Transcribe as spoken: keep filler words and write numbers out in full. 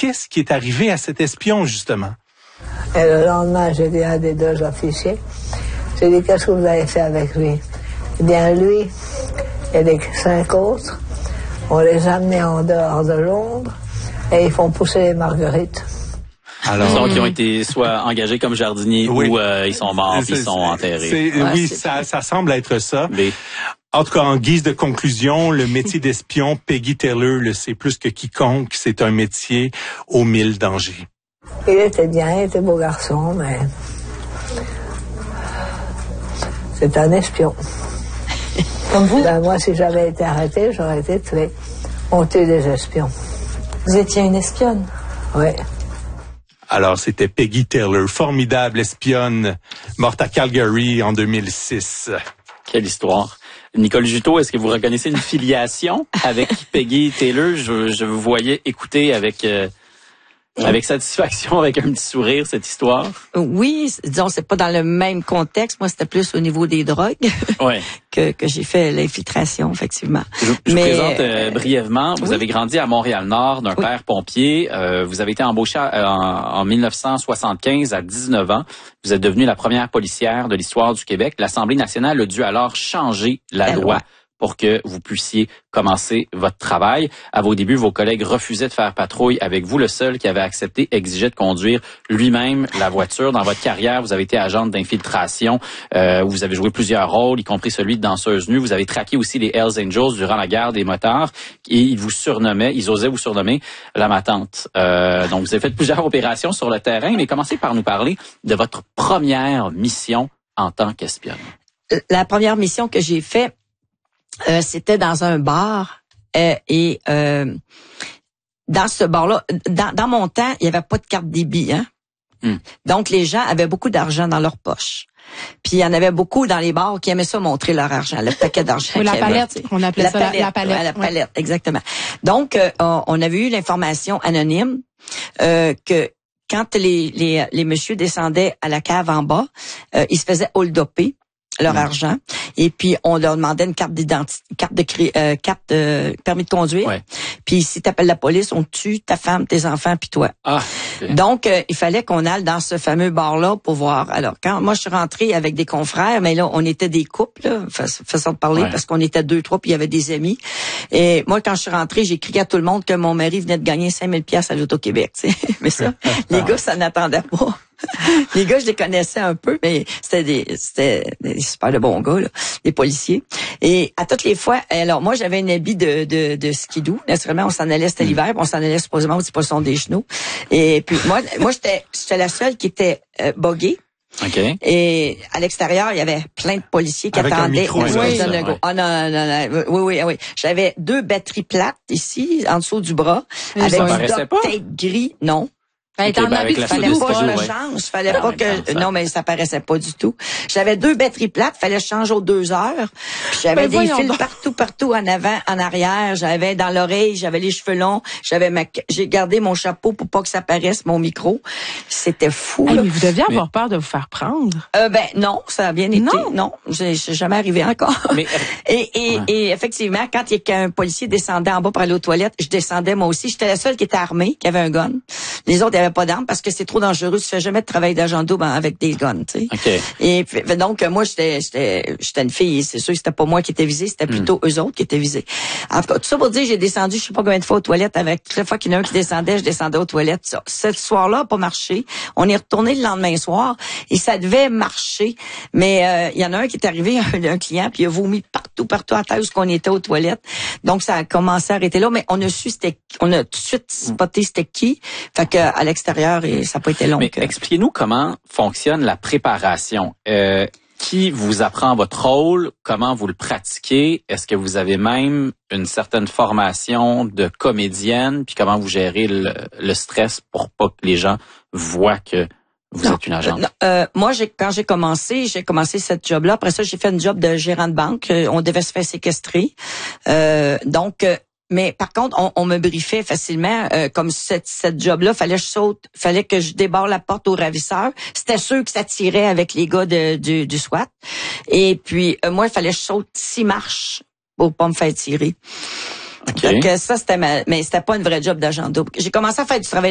qu'est-ce qui est arrivé à cet espion, justement? Et le lendemain, j'ai dit à un des deux officiers, j'ai dit, qu'est-ce que vous avez fait avec lui? Eh bien, lui et les cinq autres, on les a amenés en dehors de Londres et ils font pousser les marguerites. Alors, ils, sont, qui ont été soit engagés comme jardiniers oui. ou euh, ils sont morts puis ils sont enterrés. C'est, ouais, oui, ça, ça semble être ça. Mais... En tout cas, en guise de conclusion, le métier d'espion, Peggy Taylor le sait plus que quiconque, c'est un métier aux mille dangers. Il était bien, il était beau garçon, mais c'est un espion. Comme vous? Ben, moi, si j'avais été arrêté, j'aurais été tué. On tue des espions. Vous étiez une espionne? Oui. Alors, c'était Peggy Taylor, formidable espionne, morte à Calgary en deux mille six. Quelle histoire. Nicole Juteau, est-ce que vous reconnaissez une filiation avec Peggy Taylor? Je, je vous voyais écouter avec... Euh, Avec satisfaction, avec un petit sourire, cette histoire. Oui, disons, c'est pas dans le même contexte. Moi, c'était plus au niveau des drogues ouais. que, que j'ai fait l'infiltration, effectivement. Je, je Mais, vous présente euh, brièvement. Vous oui. avez grandi à Montréal-Nord d'un oui. père pompier. Euh, vous avez été embauché à, en, en dix-neuf cent soixante-quinze à dix-neuf ans. Vous êtes devenue la première policière de l'histoire du Québec. L'Assemblée nationale a dû alors changer la, la loi. loi. pour que vous puissiez commencer votre travail. À vos débuts, vos collègues refusaient de faire patrouille avec vous. Le seul qui avait accepté exigeait de conduire lui-même la voiture. Dans votre carrière, vous avez été agente d'infiltration. Euh, vous avez joué plusieurs rôles, y compris celui de danseuse nue. Vous avez traqué aussi les Hells Angels durant la guerre des motards. Et ils vous surnommaient, ils osaient vous surnommer la matante. Euh, donc, vous avez fait plusieurs opérations sur le terrain, mais commencez par nous parler de votre première mission en tant qu'espionne. La première mission que j'ai faite, Euh, c'était dans un bar euh, et euh, dans ce bar-là, dans, dans mon temps, il y avait pas de carte débit, hein. Mm. Donc les gens avaient beaucoup d'argent dans leur poche. Puis il y en avait beaucoup dans les bars qui aimaient ça montrer leur argent, le paquet d'argent. Oui, la palette, avait, on appelait la ça palette, la, la palette. Ouais, la palette, ouais. Exactement. Donc euh, on avait eu l'information anonyme euh, que quand les les les messieurs descendaient à la cave en bas, euh, ils se faisaient hold-upper leur mmh. argent, et puis on leur demandait une carte d'identité, carte de euh, carte de permis de conduire. Ouais. Puis si t'appelles la police, on tue ta femme, tes enfants, puis toi. Ah, okay. Donc euh, il fallait qu'on aille dans ce fameux bar-là pour voir. Alors quand moi je suis rentrée avec des confrères, mais là on était des couples, là, façon de parler, ouais. parce qu'on était deux, trois, puis il y avait des amis. Et moi quand je suis rentrée, j'ai crié à tout le monde que mon mari venait de gagner cinq mille piastres à l'Auto-Québec. Mais ça, les gars, ça n'attendait pas. Les gars, je les connaissais un peu, mais c'était des, c'était des super de bons gars, là, des policiers. Et à toutes les fois, alors moi, j'avais un habit de, de, de skidoo. Naturellement, on s'en allait, c'était l'hiver, puis on s'en allait supposément au petit poisson des genoux. Et puis moi, moi, j'étais, j'étais la seule qui était euh, boguée. Okay. Et à l'extérieur, il y avait plein de policiers qui avec attendaient. Un micro, oui, oui, ça, ouais. oh, non, non, non, oui, oui, oui. J'avais deux batteries plates ici, en dessous du bras, mais avec du duct tape gris. Non. Ben, okay, ben, avec la fallait pas que je me change, fallait pas que non mais ça paraissait pas du tout. J'avais deux batteries plates, fallait changer aux deux heures. Puis j'avais ben, des fils donc. partout partout en avant, en arrière, j'avais dans l'oreille, j'avais les cheveux longs, j'avais ma j'ai gardé mon chapeau pour pas que ça paraisse mon micro. C'était fou. Hey, mais vous deviez mais... avoir peur de vous faire prendre. Euh, ben non, ça a bien été. Non, non j'ai, j'ai jamais arrivé encore. Mais... et et, ouais. et effectivement, quand il y a un policier descendait en bas pour aller aux toilettes, je descendais moi aussi, j'étais la seule qui était armée, qui avait un gun. Les autres n'avaient pas d'armes parce que c'est trop dangereux. Tu fais jamais de travail d'agent double avec des guns, tu sais. Okay. Et puis, donc moi j'étais j'étais j'étais une fille. C'est sûr que c'était pas moi qui étais visée, c'était plutôt mm. eux autres qui étaient visés. En tout cas, tout ça pour dire, j'ai descendu, je sais pas combien de fois aux toilettes. Avec toutes les fois qu'il y en a un qui descendait, je descendais aux toilettes. Ça. Ce soir-là, a pas marché. On est retourné le lendemain soir et ça devait marcher. Mais il euh, y en a un qui est arrivé, un, un client, puis il a vomi partout, partout à terre où on était aux toilettes. Donc ça a commencé à arrêter là. Mais on a su c'était, on a tout de suite spoté c'était qui. Fait que à l'extérieur. Et ça n'a pas été long. Mais que... expliquez-nous comment fonctionne la préparation. Euh, qui vous apprend votre rôle? Comment vous le pratiquez? Est-ce que vous avez même une certaine formation de comédienne? Puis comment vous gérez le, le stress pour pas que les gens voient que vous non, êtes une agente? Non, euh, moi, j'ai, quand j'ai commencé, j'ai commencé cette job-là. Après ça, j'ai fait une job de gérant de banque. On devait se faire séquestrer. Euh, donc... Euh, Mais par contre, on, on me briefait facilement, euh, comme cette, cette job-là, fallait que je saute, fallait que je débarre la porte au ravisseur. C'était sûr que ça tirait avec les gars de, du, du SWAT. Et puis euh, moi, il fallait que je saute six marches pour pas me faire tirer. Okay. Donc ça, c'était ma, mais c'était pas une vraie job d'agent double. J'ai commencé à faire du travail